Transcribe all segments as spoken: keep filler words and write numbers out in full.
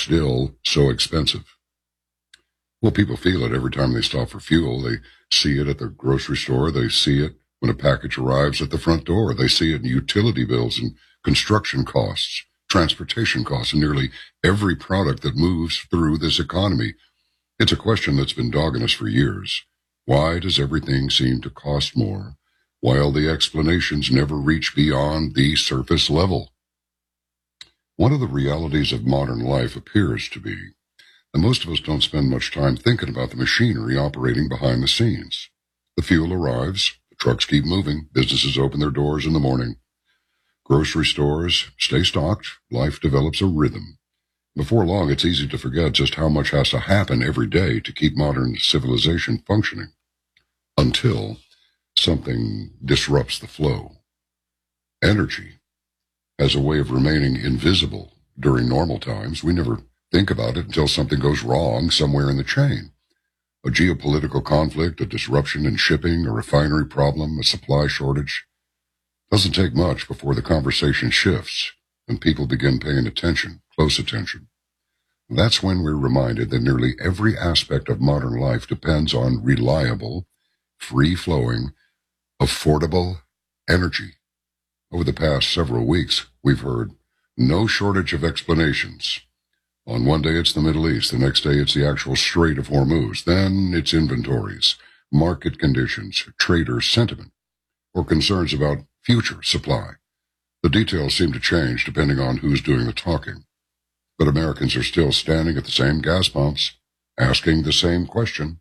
still so expensive? Well, people feel it every time they stop for fuel. They see it at the grocery store. They see it when a package arrives at the front door. They see it in utility bills and construction costs, transportation costs, and nearly every product that moves through this economy. It's a question that's been dogging us for years. Why does everything seem to cost more, while the explanations never reach beyond the surface level? One of the realities of modern life appears to be that most of us don't spend much time thinking about the machinery operating behind the scenes. The fuel arrives, the trucks keep moving, businesses open their doors in the morning, grocery stores stay stocked, life develops a rhythm. Before long, it's easy to forget just how much has to happen every day to keep modern civilization functioning, until something disrupts the flow. Energy has a way of remaining invisible during normal times. We never think about it until something goes wrong somewhere in the chain. A geopolitical conflict, a disruption in shipping, a refinery problem, a supply shortage. Doesn't take much before the conversation shifts and people begin paying attention, close attention. That's when we're reminded that nearly every aspect of modern life depends on reliable, free-flowing, affordable energy. Over the past several weeks, we've heard no shortage of explanations. On one day it's the Middle East, the next day it's the actual Strait of Hormuz, then it's inventories, market conditions, trader sentiment, or concerns about future supply. The details seem to change depending on who's doing the talking. But Americans are still standing at the same gas pumps, asking the same question.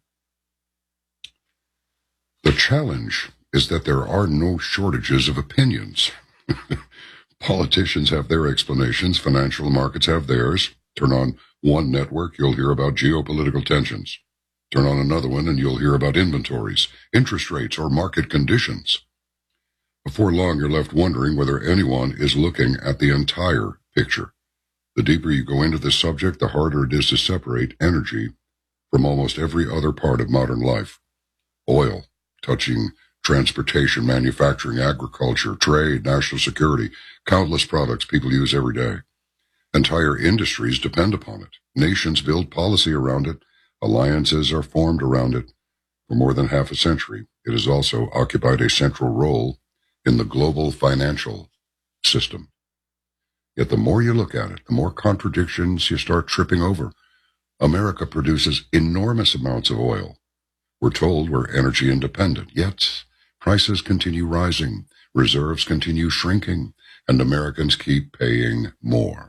The challenge is that there are no shortages of opinions. Politicians have their explanations, financial markets have theirs. Turn on one network, you'll hear about geopolitical tensions. Turn on another one and you'll hear about inventories, interest rates, or market conditions. Before long, you're left wondering whether anyone is looking at the entire picture. The deeper you go into this subject, the harder it is to separate energy from almost every other part of modern life. Oil, touching transportation, manufacturing, agriculture, trade, national security, countless products people use every day. Entire industries depend upon it. Nations build policy around it. Alliances are formed around it. For more than half a century, it has also occupied a central role in the global financial system. Yet the more you look at it, the more contradictions you start tripping over. America produces enormous amounts of oil. We're told we're energy independent, yet prices continue rising, reserves continue shrinking, and Americans keep paying more.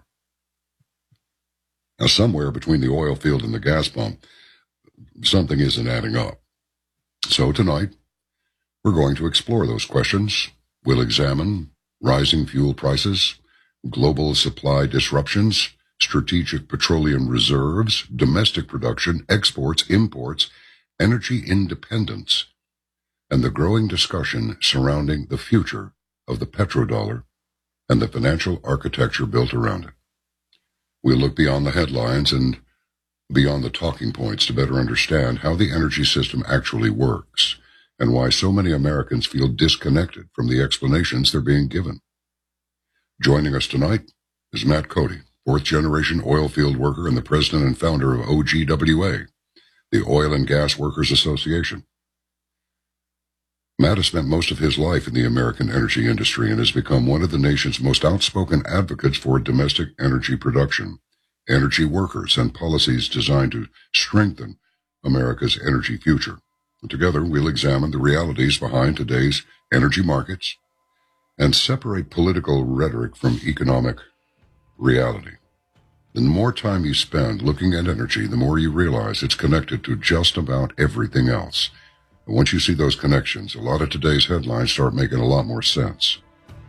Now, somewhere between the oil field and the gas pump, something isn't adding up. So tonight, we're going to explore those questions. We'll examine rising fuel prices, global supply disruptions, strategic petroleum reserves, domestic production, exports, imports, energy independence, and the growing discussion surrounding the future of the petrodollar and the financial architecture built around it. We'll look beyond the headlines and beyond the talking points to better understand how the energy system actually works and why so many Americans feel disconnected from the explanations they're being given. Joining us tonight is Matt Cody, fourth-generation oil field worker and the president and founder of O G W A, the Oil and Gas Workers Association. Matt has spent most of his life in the American energy industry and has become one of the nation's most outspoken advocates for domestic energy production, energy workers, and policies designed to strengthen America's energy future. Together, we'll examine the realities behind today's energy markets and separate political rhetoric from economic reality. The more time you spend looking at energy, the more you realize it's connected to just about everything else. And once you see those connections, a lot of today's headlines start making a lot more sense.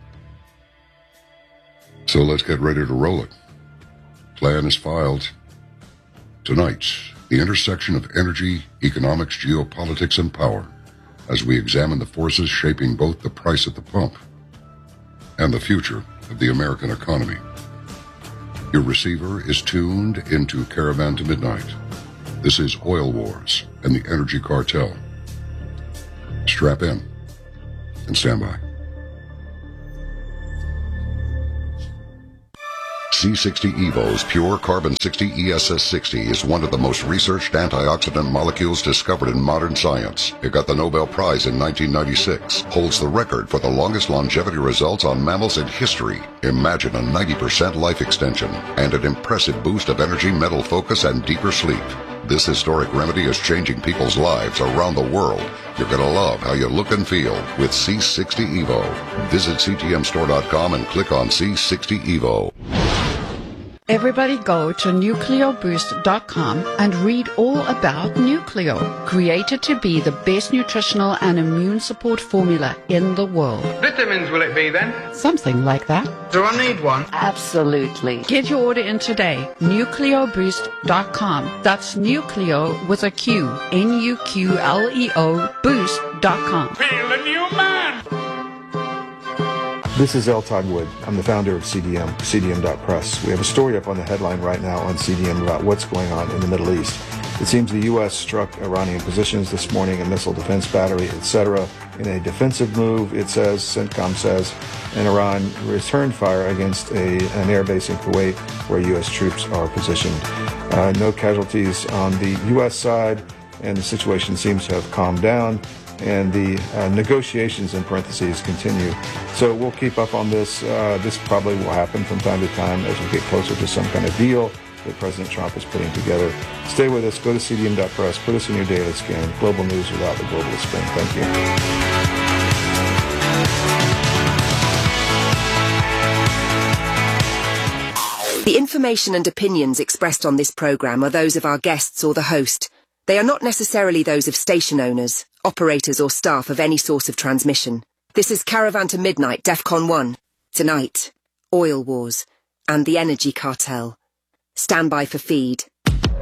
So let's get ready to roll it. Plan is filed. Tonight, the intersection of energy, economics, geopolitics, and power, as we examine the forces shaping both the price at the pump and the future of the American economy. Your receiver is tuned into Caravan to Midnight. This is Oil Wars and the Energy Cartel. Strap in and stand by. C sixty evo's pure carbon sixty E S S sixty is one of the most researched antioxidant molecules discovered in modern science. It got the Nobel Prize in nineteen ninety-six, holds the record for the longest longevity results on mammals in history. Imagine a ninety percent life extension and an impressive boost of energy, mental focus, and deeper sleep. This historic remedy is changing people's lives around the world. You're going to love how you look and feel with C sixty evo. Visit C T M store dot com and click on C sixty evo. Everybody go to nucleo boost dot com and read all about Nucleo, created to be the best nutritional and immune support formula in the world. Vitamins will it be then? Something like that. Do I need one? Absolutely. Get your order in today. nucleo boost dot com. That's Nucleo with a Q. N U Q L E O boost dot com. Feel a new man! This is L. Todd Wood. I'm the founder of C D M, C D M dot press. We have a story up on the headline right now on C D M about what's going on in the Middle East. It seems the U S struck Iranian positions this morning, a missile defense battery, et cetera, in a defensive move, it says, CENTCOM says, and Iran returned fire against a, an air base in Kuwait where U S troops are positioned. Uh, no casualties on the U S side, and the situation seems to have calmed down. And the uh, negotiations, in parentheses, continue. So we'll keep up on this. Uh, this probably will happen from time to time as we get closer to some kind of deal that President Trump is putting together. Stay with us. Go to C D M dot press. Put us in your daily scan. Global news without the globalist spin. Thank you. The information and opinions expressed on this program are those of our guests or the host. They are not necessarily those of station owners, operators or staff of any source of transmission. This is Caravan to Midnight, DEFCON one. Tonight, oil wars and the energy cartel. Stand by for feed.